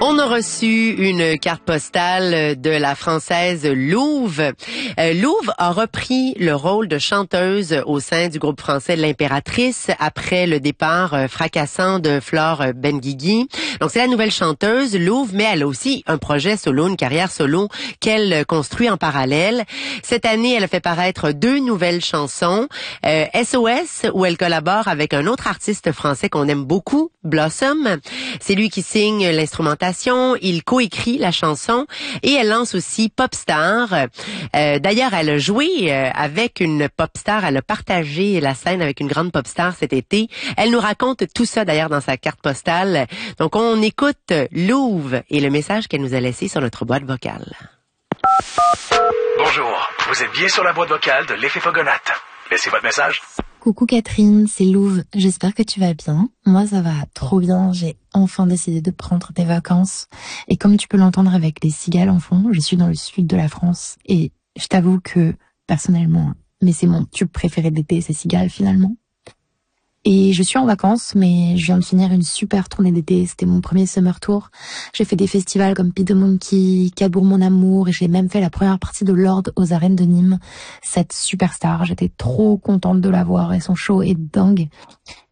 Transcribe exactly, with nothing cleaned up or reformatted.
On a reçu une carte postale de la Française Louve. Euh, Louve a repris le rôle de chanteuse au sein du groupe français L'Impératrice après le départ euh, fracassant de Flore Benguigui. Donc c'est la nouvelle chanteuse Louve, mais elle a aussi un projet solo, une carrière solo qu'elle construit en parallèle. Cette année, elle a fait paraître deux nouvelles chansons. Euh, S O S, où elle collabore avec un autre artiste français qu'on aime beaucoup, Blossom. C'est lui qui signe l'instrumentation. Il coécrit la chanson et elle lance aussi Popstar. Euh, d'ailleurs, elle a joué euh, avec une popstar. Elle a partagé la scène avec une grande popstar cet été. Elle nous raconte tout ça d'ailleurs dans sa carte postale. Donc, on écoute Louve et le message qu'elle nous a laissé sur notre boîte vocale. Bonjour, vous êtes bien sur la boîte vocale de l'effet Fogonate. Laissez votre message. Coucou Catherine, c'est Louve. J'espère que tu vas bien. Moi, ça va trop bien. J'ai enfin décidé de prendre des vacances. Et comme tu peux l'entendre avec les cigales en fond, je suis dans le sud de la France. Et je t'avoue que, personnellement, mais c'est mon tube préféré de l'été, c'est cigales finalement. Et je suis en vacances, mais je viens de finir une super tournée d'été. C'était mon premier summer tour. J'ai fait des festivals comme Pete the Monkey, Cabourg Mon Amour, et j'ai même fait la première partie de Lorde aux arènes de Nîmes. Cette superstar, j'étais trop contente de la voir et son show est dingue.